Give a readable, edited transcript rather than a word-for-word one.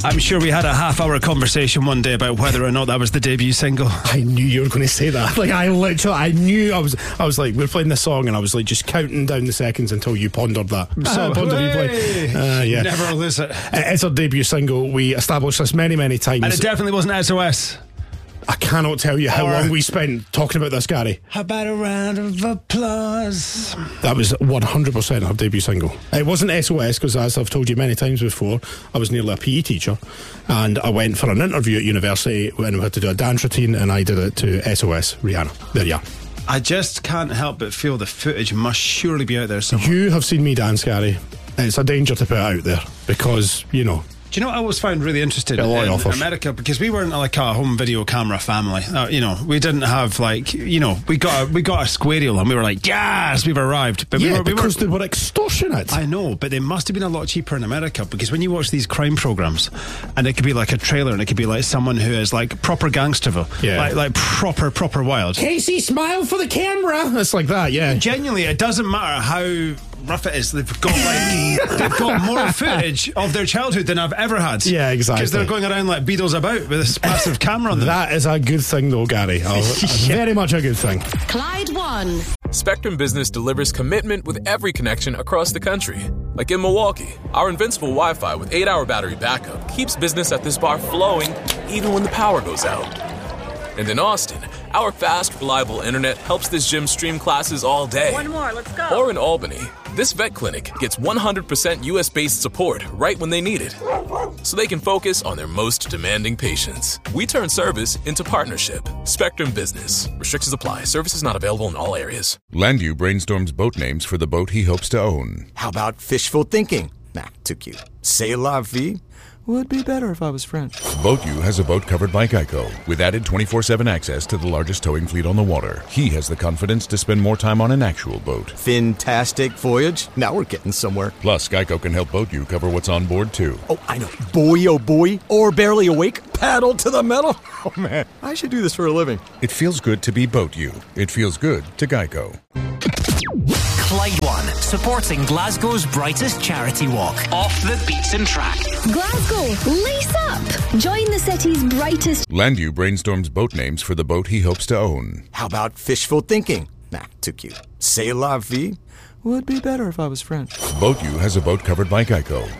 I'm sure we had a half-hour conversation one day about whether or not that was the debut single. I knew you were going to say that. Like, I knew. I was like, we're playing this song, and I was like, just counting down the seconds until you pondered that. Yeah. Never lose it. It's our debut single. We established this many, many times. And it definitely wasn't SOS. I cannot tell you how long we spent talking about this, Gary. How about a round of applause? That was 100% her debut single. It wasn't SOS because, as I've told you many times before, I was nearly a PE teacher, and I went for an interview at university when we had to do a dance routine, and I did it to SOS, Rihanna. There you are. I just can't help but feel the footage must surely be out there somewhere. You have seen me dance, Gary. It's a danger to put it out there because, you know. Do you know what I always found really interesting in America? Because we weren't like a home video camera family. We didn't have we got a squarial and we were like, yes, we've arrived. But because they were extortionate. I know, but they must have been a lot cheaper in America because when you watch these crime programs, and it could be like a trailer, and it could be like someone who is like proper gangsterville, like proper wild. Casey, smile for the camera. It's like that, yeah. Genuinely, it doesn't matter how rough it is. They've got more footage of their childhood than I've ever had. Yeah, exactly. Because they're going around like Beatles about with this massive camera on them. That is a good thing though, Gary. Very much a good thing. Clyde One. Spectrum Business delivers commitment with every connection across the country. Like in Milwaukee, our invincible Wi-Fi with 8-hour battery backup keeps business at this bar flowing even when the power goes out. And in Austin, our fast, reliable internet helps this gym stream classes all day. One more, let's go. Or in Albany, this vet clinic gets 100% US-based support right when they need it, so they can focus on their most demanding patients. We turn service into partnership. Spectrum Business. Restrictions apply. Services not available in all areas. Landu brainstorms boat names for the boat he hopes to own. How about fishful thinking? Nah, too cute. C'est la vie? Would be better if I was French. BoatU has a boat covered by Geico, with added 24/7 access to the largest towing fleet on the water. He has the confidence to spend more time on an actual boat. Fantastic voyage. Now we're getting somewhere. Plus, Geico can help BoatU cover what's on board, too. Oh, I know. Boy, oh boy. Or barely awake. Paddle to the metal. Oh, man. I should do this for a living. It feels good to be BoatU. It feels good to Geico. Clyde One, supporting Glasgow's brightest charity walk. Off the beaten track. Glasgow, lace up! Join the city's brightest. Landu brainstorms boat names for the boat he hopes to own. How about fishful thinking? Nah, too cute. C'est la vie? Would be better if I was French. BoatU has a boat covered by Geico,